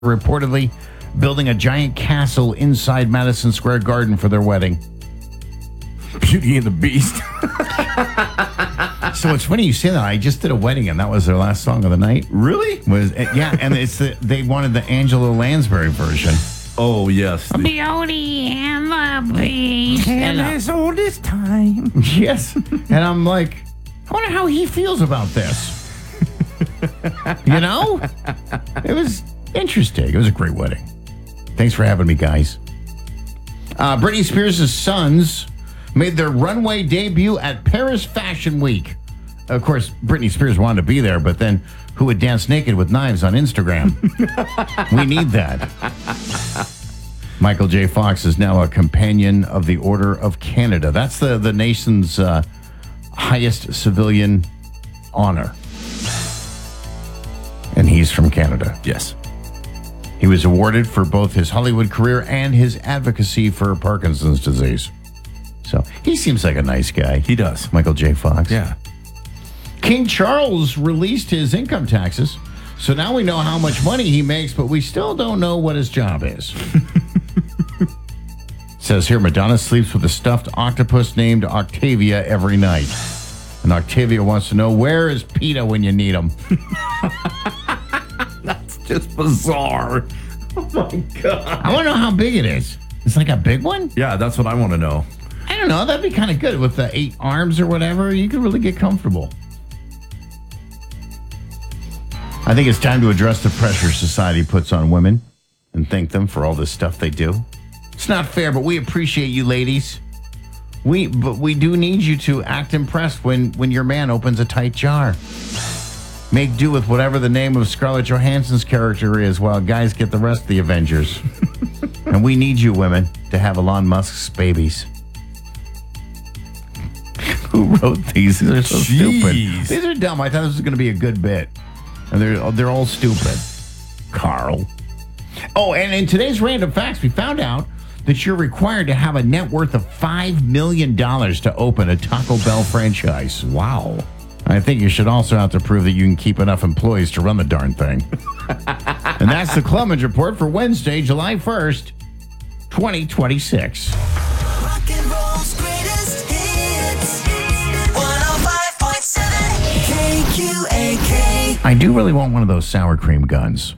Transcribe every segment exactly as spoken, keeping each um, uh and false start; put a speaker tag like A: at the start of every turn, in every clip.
A: reportedly building a giant castle inside Madison Square Garden for their wedding.
B: Beauty and the Beast.
A: So it's funny you say that. I just did a wedding, and that was their last song of the night.
B: Really?
A: Was yeah, and it's the, they wanted the Angela Lansbury version.
B: Oh, yes. The,
C: Beauty and the Beast.
A: And
B: as old as time.
A: yes, and I'm like, I wonder how he feels about this. You know, it was interesting. It was a great wedding. Thanks for having me, guys. Uh, Britney Spears' sons made their runway debut at Paris Fashion Week. Of course, Britney Spears wanted to be there, but then who would dance naked with knives on Instagram? We need that. Michael J. Fox is now a companion of the Order of Canada. That's the, the nation's uh, highest civilian honor. And he's from Canada.
B: Yes.
A: He was awarded for both his Hollywood career and his advocacy for Parkinson's disease. So he seems like a nice guy.
B: He does.
A: Michael J. Fox.
B: Yeah.
A: King Charles released his income taxes. So now we know how much money he makes, but we still don't know what his job is. Says here, Madonna sleeps with a stuffed octopus named Octavia every night. And Octavia wants to know, where is PETA when you need him?
B: That's just bizarre. Oh, my God.
A: I want to know how big it is. It's like a big one?
B: Yeah, that's what I want to know.
A: I don't know. That'd be kind of good. With the eight arms or whatever, you could really get comfortable. I think it's time to address the pressure society puts on women and thank them for all this stuff they do. It's not fair, but we appreciate you, ladies. We, but we do need you to act impressed when, when your man opens a tight jar. Make do with whatever the name of Scarlett Johansson's character is while guys get the rest of the Avengers. And we need you, women, to have Elon Musk's babies. Who wrote these? These are so
B: Jeez.
A: stupid. These are dumb. I thought this was going to be a good bit. And they're, they're all stupid. Carl. Oh, and in today's Random Facts, we found out that you're required to have a net worth of five million dollars to open a Taco Bell franchise.
B: Wow.
A: I think you should also have to prove that you can keep enough employees to run the darn thing. And that's the Clemens Report for Wednesday, July first, twenty twenty-six.
D: Rock and roll's greatest hits. one oh five point seven K Q A K.
A: I do really want one of those sour cream guns.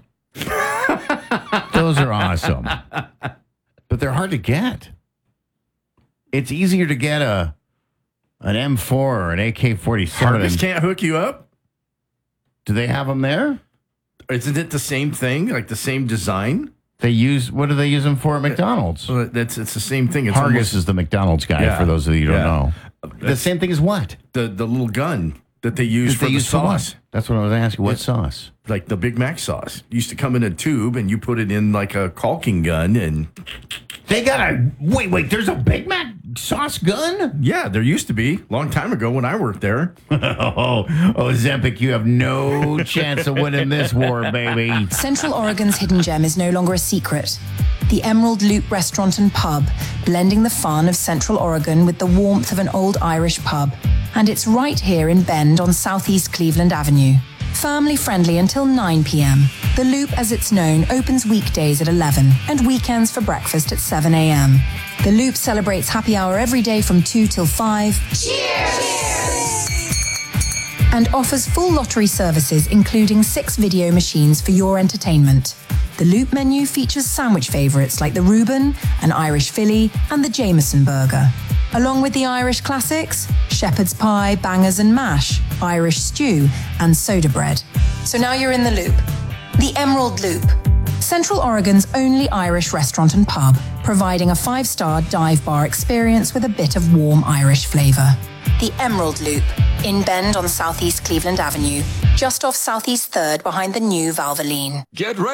A: Those are awesome. But they're hard to get. It's easier to get a an M four or an A K forty-seven.
B: Harvest can't hook you up?
A: Do they have them there?
B: Isn't it the same thing? Like the same design?
A: They use, what do they use them for at McDonald's?
B: So that's it's the same thing. It's
A: Hargis
B: almost,
A: is the McDonald's guy,
B: Yeah.
A: for those of you who don't
B: Yeah.
A: know. The
B: That's-
A: same thing as what?
B: the the little gun that they use
A: That
B: for
A: they
B: the
A: use for what?
B: sauce.
A: That's what I was asking. What
B: Yeah.
A: sauce?
B: Like the Big Mac sauce. Used to come in a tube and you put it in like a caulking gun and
A: They got a, wait, wait, there's a Big Mac sauce gun?
B: yeah, there used to be long time ago when I worked there.
A: Oh, oh, Zempic, you have no chance of winning this war, baby.
E: Central Oregon's hidden gem is no longer a secret. The Emerald Loop Restaurant and Pub, blending the fun of Central Oregon with the warmth of an old Irish pub. And it's right here in Bend on Southeast Cleveland Avenue. Family friendly until nine p.m. The Loop, as it's known, opens weekdays at eleven and weekends for breakfast at seven a.m. The Loop celebrates happy hour every day from two till five. Cheers! And offers full lottery services, including six video machines for your entertainment. The Loop menu features sandwich favorites like the Reuben, an Irish Philly, and the Jameson burger. Along with the Irish classics, shepherd's pie, bangers and mash, Irish stew, and soda bread. So now you're in the Loop. The Emerald Loop. Central Oregon's only Irish restaurant and pub, providing a five-star dive bar experience with a bit of warm Irish flavor. The Emerald Loop, in Bend on Southeast Cleveland Avenue, just off Southeast third behind the new Valvoline.
F: Get ready.